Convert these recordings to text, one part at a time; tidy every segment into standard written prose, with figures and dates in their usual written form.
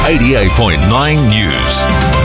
88.9 News.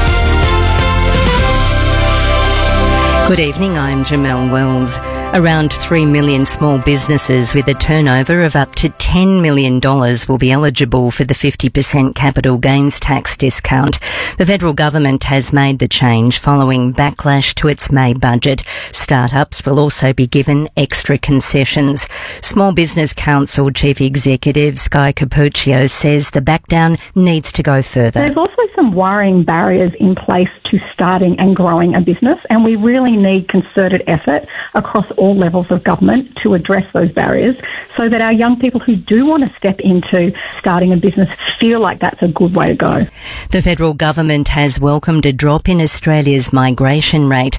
Good evening, I'm Jamelle Wells. Around 3 million small businesses with a turnover of up to $10 million will be eligible for the 50% capital gains tax discount. The federal government has made the change following backlash to its May budget. Startups will also be given extra concessions. Small Business Council Chief Executive Sky Cappuccio says the backdown needs to go further. There's also some worrying barriers in place to starting and growing a business, and we really need concerted effort across all levels of government to address those barriers so that our young people who do want to step into starting a business feel like that's a good way to go. The federal government has welcomed a drop in Australia's migration rate.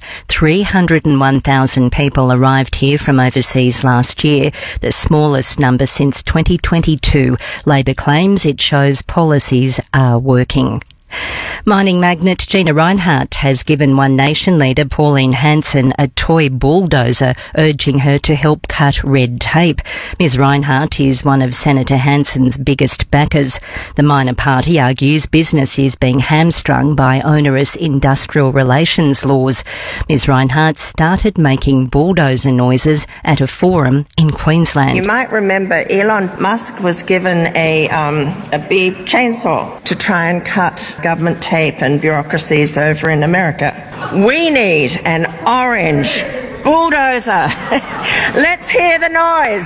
301,000 people arrived here from overseas last year, the smallest number since 2022. Labor claims it shows policies are working. Mining magnate Gina Rinehart has given One Nation leader Pauline Hanson a toy bulldozer, urging her to help cut red tape. Ms Rinehart is one of Senator Hanson's biggest backers. The minor party argues business is being hamstrung by onerous industrial relations laws. Ms Rinehart started making bulldozer noises at a forum in Queensland. You might remember Elon Musk was given a big chainsaw to try and cut government tape and bureaucracies over in America. We need an orange bulldozer. Let's hear the noise.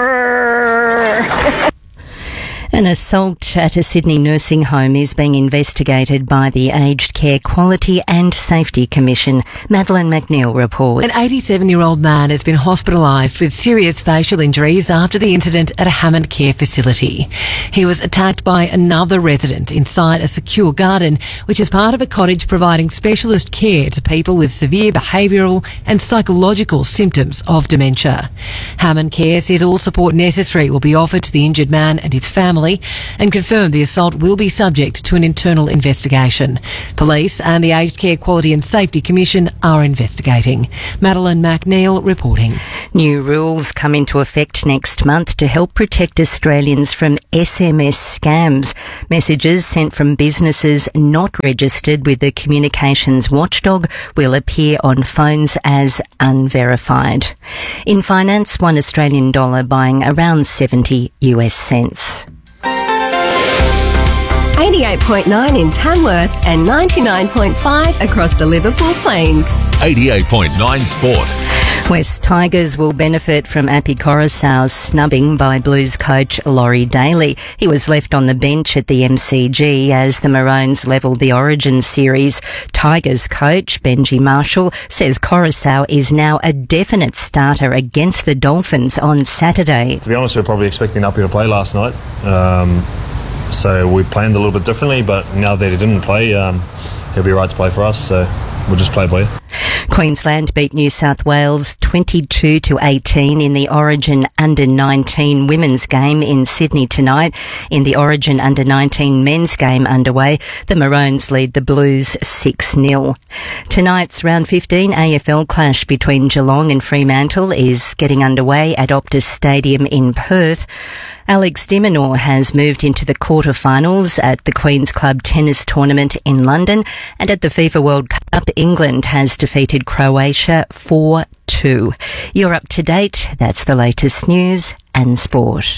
Grrr. An assault at a Sydney nursing home is being investigated by the Aged Care Quality and Safety Commission. Madeleine McNeil reports. An 87-year-old man has been hospitalised with serious facial injuries after the incident at a Hammond Care facility. He was attacked by another resident inside a secure garden, which is part of a cottage providing specialist care to people with severe behavioural and psychological symptoms of dementia. Hammond Care says all support necessary will be offered to the injured man and his family, and confirmed the assault will be subject to an internal investigation. Police and the Aged Care Quality and Safety Commission are investigating. Madeleine McNeil reporting. New rules come into effect next month to help protect Australians from SMS scams. Messages sent from businesses not registered with the Communications Watchdog will appear on phones as unverified. In finance, $1 Australian buying around 70 US cents. 88.9 in Tamworth and 99.5 across the Liverpool Plains. 88.9 Sport. West Tigers will benefit from Api Coruscant's snubbing by Blues coach Laurie Daly. He was left on the bench at the MCG as the Maroons levelled the Origin series. Tigers coach Benji Marshall says Coruscant is now a definite starter against the Dolphins on Saturday. To be honest, we were probably expecting Api to play last night. So we planned a little bit differently, but now that he didn't play, he'll be right to play for us, so we'll just play by ear. Queensland beat New South Wales 22-18 in the Origin Under-19 women's game in Sydney tonight. In the Origin Under-19 men's game underway, the Maroons lead the Blues 6-0. Tonight's round 15 AFL clash between Geelong and Fremantle is getting underway at Optus Stadium in Perth. Alex de Minaur has moved into the quarterfinals at the Queen's Club Tennis Tournament in London, and at the FIFA World Cup, England has defeated Croatia 4-2. You're up to date. That's the latest news and sport.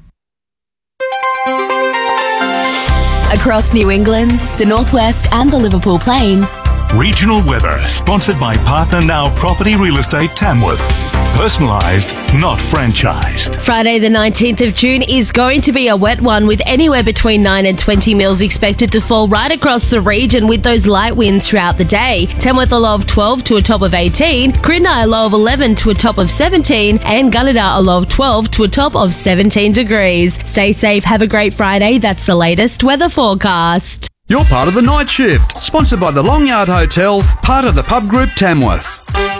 Across New England, the Northwest and the Liverpool Plains. Regional weather, sponsored by Partner Now Property Real Estate Tamworth. Personalised, not franchised. Friday the 19th of June is going to be a wet one, with anywhere between 9 and 20 mils expected to fall right across the region with those light winds throughout the day. Tamworth a low of 12 to a top of 18, Crindai a low of 11 to a top of 17, and Gunnedah a low of 12 to a top of 17 degrees. Stay safe, have a great Friday. That's the latest weather forecast. You're part of the Night Shift, sponsored by the Long Yard Hotel, part of the Pub Group Tamworth.